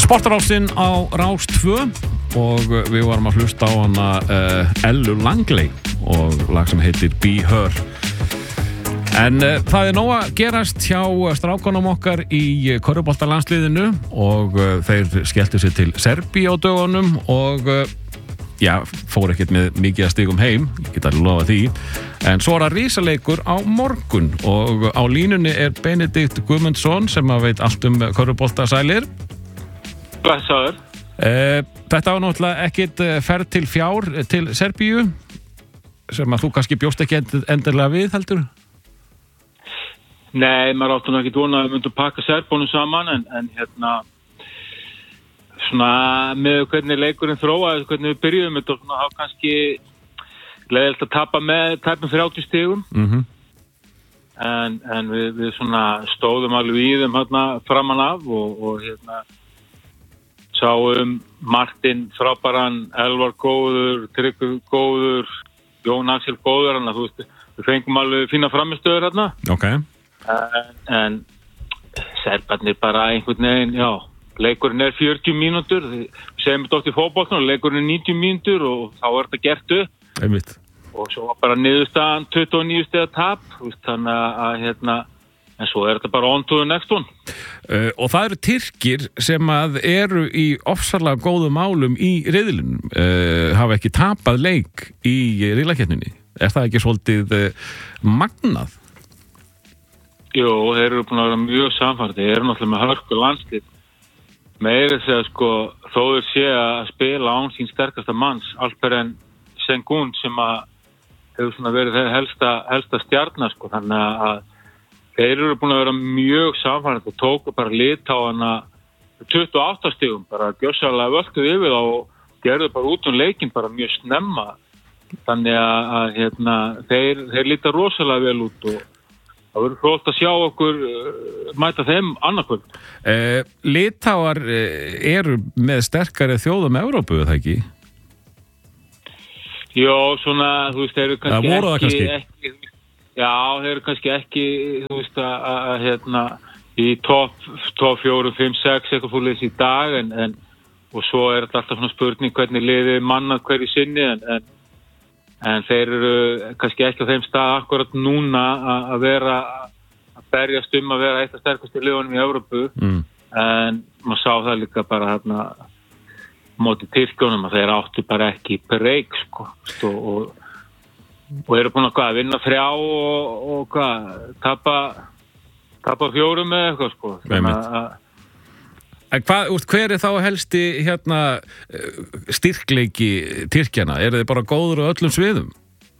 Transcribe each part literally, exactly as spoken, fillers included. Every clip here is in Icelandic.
Sportarásin á Rás tvö og við varum að hlusta á hana uh, Ellu Langley og lag sem heitir Be Her. En uh, það er nóg að gerast hjá strákunum okkar í körfuboltalandsliðinu og uh, þeir skelltu sér til Serbíu á dögunum og uh, já, fór ekkert með mikið að stigum heim, ég get alveg lofa því. En svo er það risaleikur á morgun og á línunni er Benedikt Guðmundsson sem að veit allt um körfubolta. Sælir. Blessaður. Uh, þetta var náttúrulega ekkert ferð til fjár til Serbíu sem að þú kannski bjóst ekki endilega við, heldur? Nei, maður áttu nú ekki vona að við myndum pakka Serbónum saman en, en hérna svona með hvernig leikurinn þróaði, hvernig við byrjuðum þetta og svona hafa kannski leiðilegt að tapa með tæpum þrjátíu stigum mm-hmm. en, en við, við svona stóðum alveg í þeim hérna framan af og, og hérna sáum Martin frábæran, Elvar góður, Tryggvi góður, Jón Axel góður, þannig að þú veist, við fengum alveg fína framistöður hérna. Ok. En, en Serbarnir bara einhvern veginn, já, leikurinn er fjörutíu mínútur, við segjum þetta oft í fótboltanum, leikurinn er níutíu mínútur og þá er þetta gert upp. Einmitt. Og svo var bara niðurstaðan tuttugu og níu stiga tap, veist, þannig að, að hérna, en svo er þetta bara on to the next one. Uh, og það eru Tyrkir sem að eru í ofsalega góðum málum í riðlinum, uh, hafa ekki tapað leik í riðlakeppninni. Er það ekki svolítið uh, magnað? Jú, þeir eru búin að vera mjög samfærdi, þeir eru náttúrulega með hörku landslið. Meira þegar sko, þó þeir sé að spila án sín sterkasta manns, Alperen Sengun sem að hefur svona verið þeir helsta, helsta stjarnar sko, þannig að þeir eru búin að vera mjög samfærandi og tóku bara lit á hana tuttugu og átta stigum, bara gjössalega völduð yfir þá og gerðu bara út um leikinn bara mjög snemma. Þannig að, að hérna, þeir, þeir líta rosalega vel út og það verður flott að sjá okkur uh, mæta þeim annarkvöld. Uh, Litáar uh, eru með sterkari þjóðum Evrópu, það ekki? Jó, svona, þú veist, þeir eru kannski, það voru það kannski. ekki... Já, þeir eru kannski ekki, þú veist, að, að hérna, í topp top fjórum, fimm, sex eitthvað fólks í dag, en, en, og svo er þetta alltaf svona spurning hvernig liðið mannað hverju sinni, en, en, en þeir eru kannski ekki á þeim stað akkurat núna að, að vera, að berjast um að vera eitt af sterkustu liðunum í Evrópu, mm. en maður sá það líka bara hérna móti Tyrkjunum að þeir áttu bara ekki breyk, sko, og, og og eru búin að hvað, vinna þrjá og, og hvað, tapa tapa fjórum eða eitthvað sko. Að... En hvað, úst, hver er þá helsti hérna styrkleiki Tyrkjana? Er þið bara góður á öllum sviðum?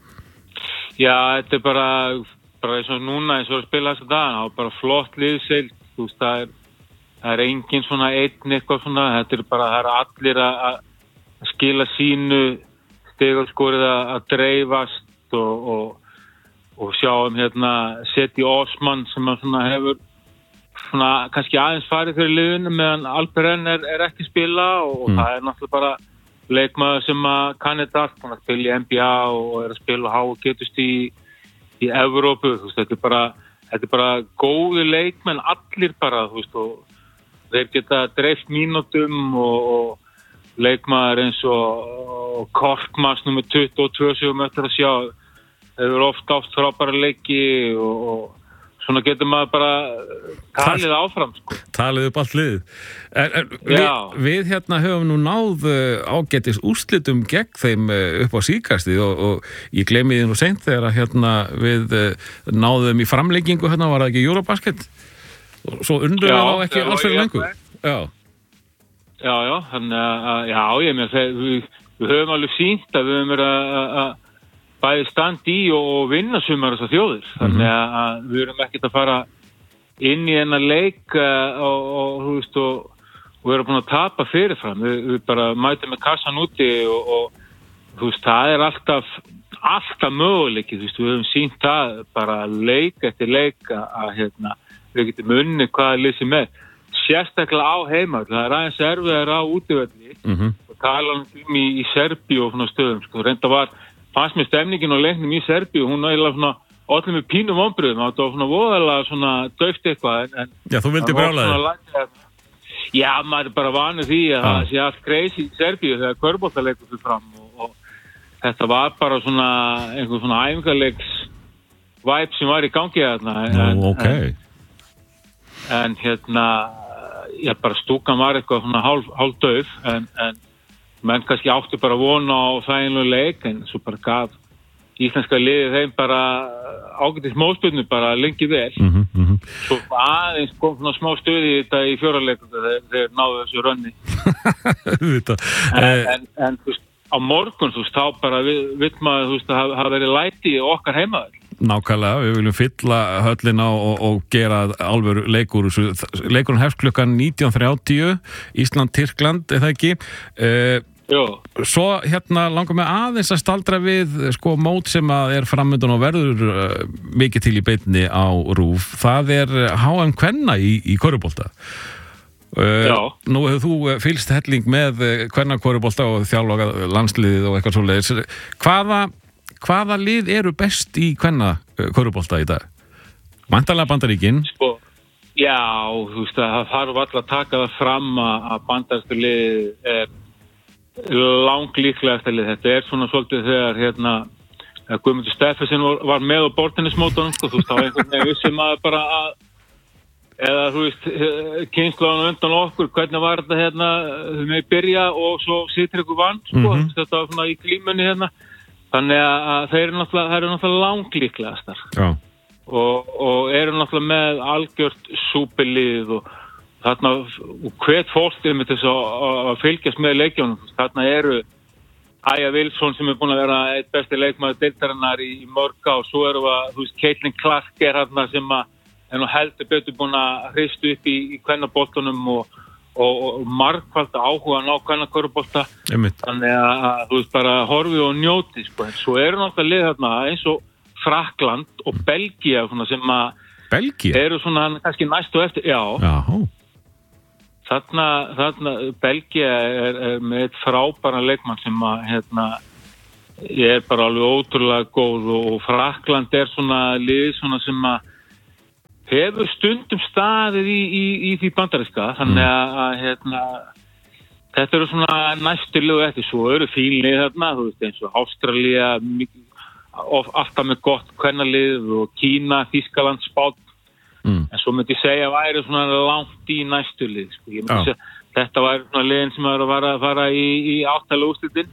Já, þetta er bara bara eins og núna, eins og að spila þess að dagana og bara flott liðseild, þú veist, það er það er engin svona einn eitthvað svona, þetta er bara, það er allir að, að skila sínu stigaskorið að dreifast og, og, og sjáum hérna Seti Osman sem að svona hefur svona kannski aðeins farið fyrir liðinu meðan Alperen er, er ekki spila og, og mm. það er náttúrulega bara leikmaður sem að kann þetta allt, hann er að spila í N B A og er að spila há og getust í í Evrópu, þú veist, þetta er bara þetta er bara góði leikmenn allir bara, þú veist, og þeir geta dreift mínútum og, og leikmaður eins og Korkmaz nummer tuttugu og tvö sem við möttum að sjá þeir eru oft átt frábæra leiki og, og svona getur maður bara talið áfram sko. Talið upp allt liðið. En, en við, við hérna höfum nú náð ágætis úrslitum gegn þeim upp á síkastið og, og ég gleymi því nú seint þegar að hérna við náðum í framlengingu hérna var það ekki Eurobasket og svo undur við á ekki alls fyrir lengur. Já. Já, já, þannig að, já, ég með þeir, við, við höfum alveg sýnt að við höfum verið að bæði standi í og vinna sumar þessar þjóðir. Þannig að, að við höfum ekkert að fara inn í þennan leik og, og, þú veist, og, og við erum búin að tapa fyrirfram. Við, við bara mætum með kassan úti og, og, þú veist, það er alltaf, alltaf möguleikið, þú veist, við höfum sýnt það bara leik eftir leik að, hérna, við getum unnið hvaða lið sem er. Sérstaklega á heima, það er aðeins erfiðar á útivelli mm-hmm. og tala um í, í Serbíu og svona stöðum, sko, reynda var fannst mér stemningin og leiknum í Serbíu, hún var eiginlega svona allir með pínum vonbrigðum, það var svona voðalega svona dauft eitthvað en, en Já, þú vildi brjála þig. Já, maður er bara vanur því að það sé allt crazy í Serbíu þegar körfuboltaleikur fyrir fram og, og þetta var bara svona einhver svona æfingarleiks vibe sem var í gangi þarna. En, Ó, okay. en, en hérna, já, bara stúkan var eitthvað svona hálf, hálf dauf en, en menn kannski átti bara vona á þæginlegu leik en svo bara gaf íslenska liðið þeim bara ágætis mótspyrnu bara lengi vel. Mm-hmm, mm-hmm. Svo aðeins kom svona smá stuði í þetta í fjóraleikum þegar þeir náðu þessu rönni. en, en, en þú veist, á morgun þú veist, þá bara vill maður, þú veist, að hafa verið læti í okkar heimaður. Nákvæmlega, við viljum fylla höllina og, og gera alvöru leikur. Leikurinn hefst klukkan nítján þrjátíu, Ísland-Tyrkland, er það ekki? Uh, Jó. Svo hérna langar mig aðeins að staldra við sko mót sem að er framöndan og verður uh, mikið til í beinni á RÚV. Það er H M kvenna í, í körfubolta. Uh, nú hefur þú fylgst helling með kvenna körfubolta og þjálfað landsliðið og eitthvað svoleiðis. Hvaða, hvaða lið eru best í kvenna körfubolta í dag? Væntanlega Bandaríkin. Sko, já, þú veist að það þarf alltaf að taka það fram að bandaríska lið er langlíklegast lið. Þetta er svona svolítið þegar hérna Guðmundur Steffensen var með á bortennismótunum, sko, þú veist, þá einhvern veginn vissum að bara að eða þú veist, kynslóðan undan okkur, hvernig var þetta hérna við með byrja og svo situr ykkur vann, sko, mm-hmm. Þetta var svona í klímunni hérna, þannig að þeir eru náttúrulega, þeir eru náttúrulega langlíklegastar. Já. Og, og eru náttúrulega með algjört súpilið og þarna, og hvet fólk er með þess að, að fylgjast með leikjónum. Þarna eru Aja Wilson sem er búin að vera eitt besti leikmaður deildarinnar í mörg ár, svo eru að, þú veist, Caitlin Clark er þarna sem að er nú heldur betur búin að hristu upp í, í kvennaboltunum og, og, og margfalda áhuga ná kvennakörfubolta. Þannig að, þú veist, bara horfi og njóti, sko. En svo eru náttúrulega lið þarna eins og Frakkland og Belgía sem að Belgía? Eru svona kannski næstu eftir, já. Já. Þarna, þarna, Belgía er, er með eitt frábæran leikmann sem að, hérna, er bara alveg ótrúlega góð og Frakkland er svona lið svona sem að hefur stundum staðið í, í, í því bandaríska, þannig að, að hérna, þetta eru svona næstu lið eftir, svo eru fín lið þarna, þú veist, eins og Ástralía, alltaf með gott kvennalið og Kína, Þýskaland, Spánn. Mm. En svo myndi ég segja að væri svona langt í næstu lið, sko. Ég myndi segja, þetta væri svona liðin sem var að fara, fara í, í áttalega úrslitin.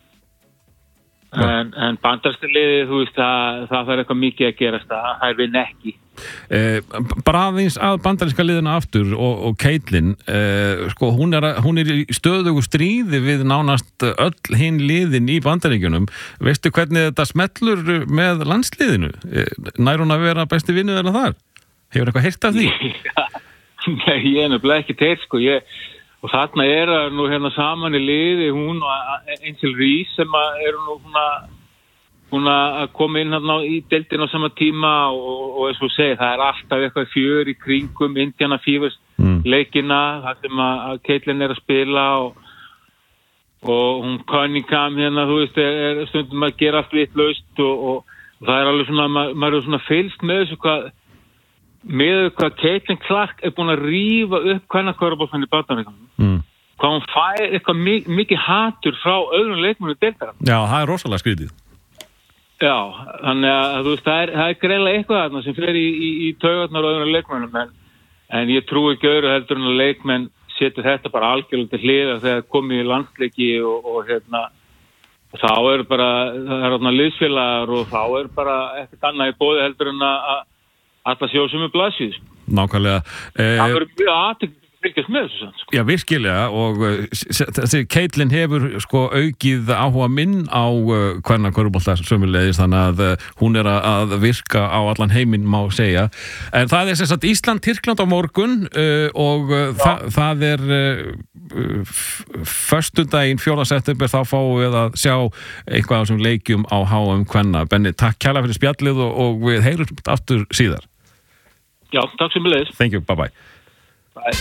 En, en bandaríska liðið, þú veist, það, það þarf eitthvað mikið að gerast, það er við nekki. Eh, bara aðeins að bandaríska liðina aftur og, og Caitlin, eh, sko, hún er, hún er í stöðugu stríði við nánast öll hinn liðin í Bandaríkjunum. Veistu hvernig þetta smellur með landsliðinu? Eh, nær hún að vera besti vinur þeirra þar? Hefur eitthvað heyrt af því? Nei, ég er nefnilega ekki teirt, sko. Ég, og þarna er það nú hérna saman í liði, hún og Angel Reese sem eru nú svona, hún að koma inn hérna í deildin á sama tíma og, og eins og segja, það er alltaf eitthvað fjör í kringum Indiana Fevers mm. leikina, það sem að Caitlin er að spila og, og hún Cunningham hérna, þú veist, er, er stundum að gera allt vitlaust og, og, og það er alveg svona, maður, maður er svona fylgst með þessu hvað með hvað Caitlin Clark er búin að rífa upp kvennakörfuboltann í Bandaríkjunum. Mm. Hvað hún fær eitthvað mikið, mikið hatur frá öðrum leikmönnum deildarinnar. Já, það er rosalega skrítið. Já, þannig að þú veist, það er, það er greiðlega eitthvað þarna sem fer í, í, í taugarnar og öðrum leikmönnum, en, en ég trúi ekki öðru heldur en að leikmenn setur þetta bara algjörlega til hliðar þegar komið í landsleiki og, og hérna, þá er bara, það er þarna liðsfélagar og þá er bara ekkert annað í boði heldur en að alla sjó sem er blaðsvíð. Nákvæmlega. Eh, það verður mjög aðteknum að fylgjast með þessu sann. Sko. Já, virkilega og þessi Caitlin hefur sko aukið áhuga minn á uh, hvernig körfubolta sömulegis þannig að uh, hún er að virka á allan heiminn má segja. En það er sem sagt Ísland-Tyrkland á morgun uh, og uh, þa það er uh, föstudaginn fjórða september þá fáum við að sjá eitthvað á þessum leikjum á H M kvenna. Benni, takk kærlega fyrir spjallið og, og við heyrum aftur síðar. Já, takk sem leiðis. Thank you, bye bye. Bye.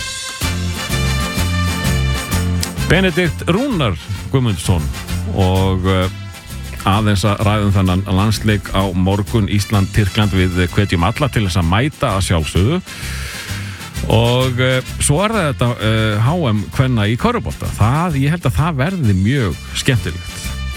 Benedikt Rúnar Guðmundsson og uh, aðeins að ræðum þannan landsleik á morgun Ísland-Tyrkland við hvetjum alla til þess að mæta að sjálfsögðu Og uh, svo er það þetta uh, H M kvenna í körfubolta. Það, ég held að það verði mjög skemmtilegt.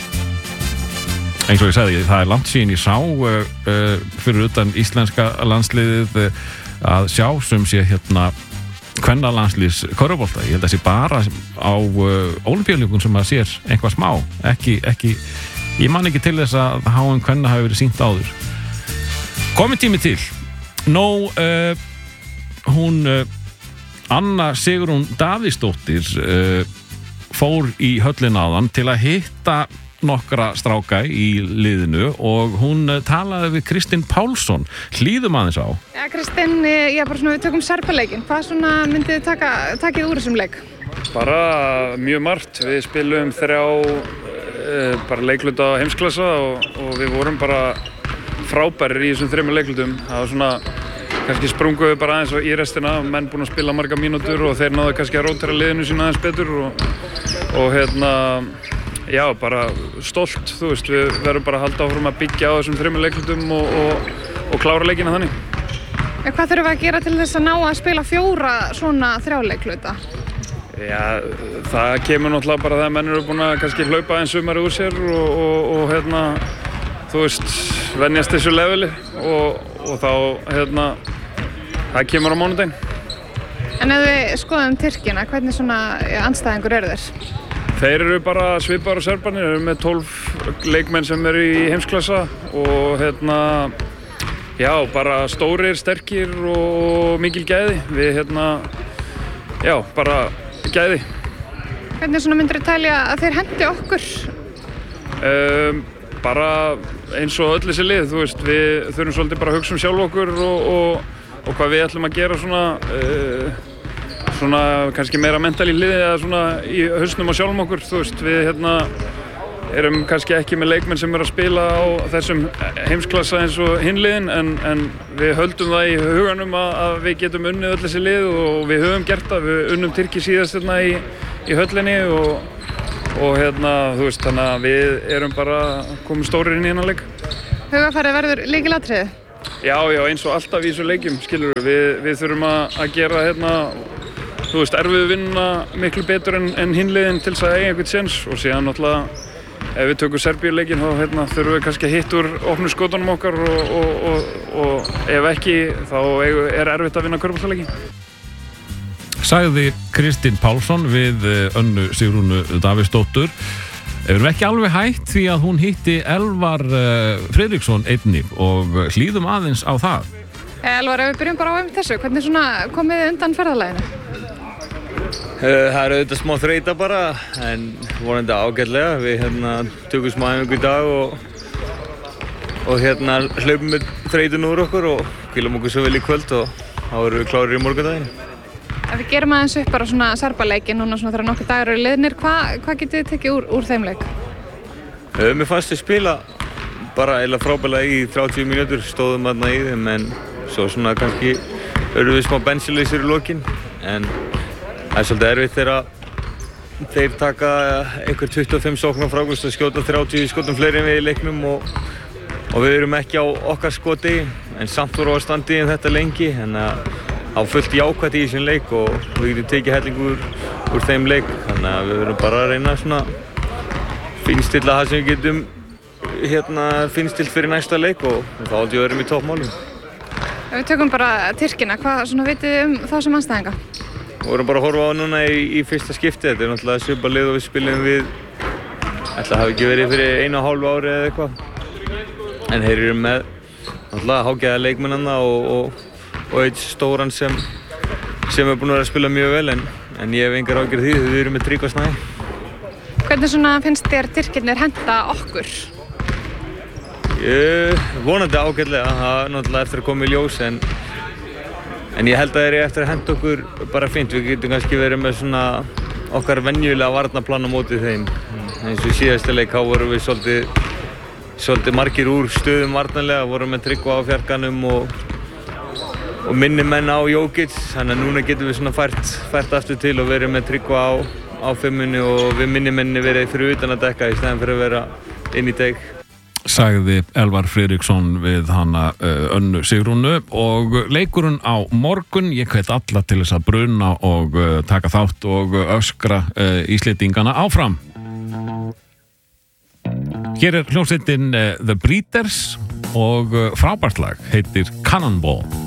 Eins og ég sagði, það er langt síðan ég sá uh, uh, fyrir utan íslenska landsliðið uh, að sjá sem sé hérna kvenna landsliðs körfubolta. Ég held að sé bara á uh, Ólympíuleikum sem að sér einhvað smá. Ekki, ekki, ég man ekki til þess að H M kvenna hafi verið sýnt áður. Kominn tími til. Nó, uh, hún uh, Anna Sigrún Davíðsdóttir uh, fór í höllina áðan til að hitta nokkra stráka í liðinu og hún uh, talaði við Kristinn Pálsson. Hlýðum aðeins á. Ja, Kristinn, ég bara svona við tökum Serbaleikin. Hvað svona myndið þið taka takið úr þessum leik? Bara mjög margt. Við spilum þrjá uh, bara leikluta heimsklassa og, og við vorum bara frábærir í þessum þremur leiklutum. Það var svona kannski sprungu við bara aðeins í restina, menn búin að spila marga mínútur og þeir náðu kannski að rótera liðinu sína aðeins betur og, og hérna, já, bara stolt, þú veist, við verðum bara að halda áfram að byggja á þessum þremur leiklutum og, og, og klára leikina þannig. En hvað þurfum við að gera til þess að ná að spila fjóra svona þrjáleikluta? Já, það kemur náttúrulega bara það að menn eru búin að kannski hlaupa eins sumarið úr sér og, og, og hérna, þú veist, venjast þessu leveli og, og þá, hérna, það kemur á mánudaginn. En ef við skoðum Tyrkina, hvernig svona andstæðingur eru þeir? Þeir eru bara svipaðir og Serbarnir, eru með tólf leikmenn sem eru í heimsklassa og hérna, já, bara stórir, sterkir og mikil gæði. Við, hérna, já, bara gæði. Hvernig svona myndir þú telja að þeir hendi okkur? Um, bara eins og öll þessi lið, þú veist, við þurfum svolítið bara að hugsa um sjálf okkur og, og, og hvað við ætlum að gera svona, uh, svona kannski meira mental í liði eða svona í hausnum á sjálfum okkur, þú veist, við hérna erum kannski ekki með leikmenn sem eru að spila á þessum heimsklassa eins og hinliðin en, en við höldum það í huganum að, að við getum unnið öll þessi lið og við höfum gert það, við unnum Tyrki síðast hérna í, í höllinni og og hérna, þú veist, þannig að við erum bara komið stórir inn í hennan leik. Hugarfarið verður lykilatriði? Já, já, eins og alltaf í þessu leikjum, skilur við, við þurfum að, að gera hérna, þú veist, erfiðu vinnuna miklu betur en, en hinliðin til þess að eiga einhvern séns og síðan náttúrulega ef við tökum Serbíuleikinn þá hérna, þurfum við kannski að hitta úr opnu skotunum okkar og, og, og, og ef ekki þá er erfitt að vinna körfuboltaleiki. Sagði Kristinn Pálsson við Önnu Sigrúnu Davíðsdóttur. Erum ekki alveg hætt því að hún hitti Elvar Friðriksson einnig og hlýðum aðeins á það. Elvar, ef við byrjum bara á um þessu, hvernig svona komið þið undan ferðalaginu? Það er auðvitað smá þreyta bara, en vonandi ágætlega. Við hérna tökum smá æfingu í dag og, og hérna hlaupum með þreytun úr okkur og hvílum okkur svo vel í kvöld og þá erum við klárir í morgundaginn. Ef við gerum aðeins upp bara svona Serbaleikin núna svona þegar nokkur dagar eru liðnir, hvað hva getið þið tekið úr, úr þeim leik? Uh, mér fannst við spila bara eiginlega frábærlega í þrjátíu mínútur, stóðum þarna í þeim en svo svona kannski erum við smá bensileysir í lokin en það er svolítið erfitt þegar þeir taka einhver tuttugu og fimm sóknar frákvæmst að skjóta þrjátíu skotum fleiri en við í leiknum og, og við erum ekki á okkar skoti en samt voru á standi í þetta lengi en að á fullt jákvætt í þessum leik og við getum tekið helling úr, úr þeim leik þannig að við verðum bara að reyna svona fínstilla það sem við getum hérna fínstilt fyrir næsta leik og þá aldrei verðum í toppmálum. Ef við tökum bara Tyrkina, hvað svona vitið þið um þá sem andstæðinga? Við vorum bara að horfa á núna í, í fyrsta skipti, þetta er náttúrulega svipað lið og við spilum við ætla hafi ekki verið fyrir einu og hálfu ári eða eitthvað en þeir eru með náttúrulega hágæða leikmennanna og, og og eitt stóran sem, sem er búin að vera að spila mjög vel en, en ég hef engar áhyggjur af því, við erum með Tryggva Snæ. Hvernig svona finnst þér Tyrkirnir henta okkur? Ég vonandi ágætlega, það er náttúrulega eftir að koma í ljós en, en ég held að það er eftir að henta okkur bara fínt, við getum kannski verið með svona okkar venjulega varnarplan á móti þeim. Eins og í síðasta leik, þá vorum við svolítið, svolítið margir úr stöðum varnarlega, vorum með Tryggva á fjarkanum og og minni menn á Jókic, þannig að núna getum við svona fært, fært aftur til og verið með Tryggva á, á fimmunni og við minni menni verið fyrir utan að dekka í stæðan fyrir að vera inn í teik. sagði Elvar Friðriksson við hana uh, Önnu Sigrúnu og leikurinn á morgun, ég hvet alla til þess að bruna og uh, taka þátt og öskra uh, Íslendingana áfram. Hér er hljómsveitin uh, The Breeders og uh, frábært lag heitir Cannonball.